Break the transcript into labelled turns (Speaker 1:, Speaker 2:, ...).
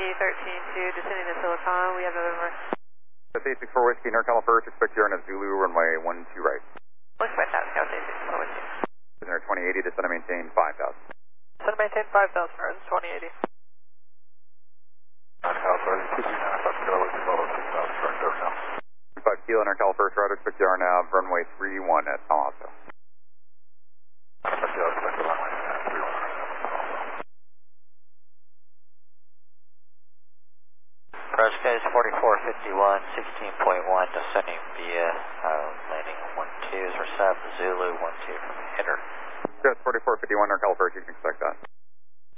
Speaker 1: 13-2, descending to Silicon, we have November.
Speaker 2: That's 864 Whiskey, NorCal first, expect you on a Zulu, runway 12 right.
Speaker 1: Looks like that, Scout 864 Whiskey.
Speaker 2: Prisoner 2080, descend and maintain 5,000.
Speaker 1: Descend and maintain 5,000, Horizon 2080.
Speaker 3: NorCal first, 239, Kilo Whiskey, follow 6,000, correct over now.
Speaker 2: 5 Kilo, NorCal first, route, expect you on runway 31 at Palo Alto.
Speaker 3: Kilo, expect you runway 31.
Speaker 4: Approach code 4451, 16.1, descending via landing 12 is for Zulu, 12 from hitter.
Speaker 2: That's 4451, NorCal first, you can expect that.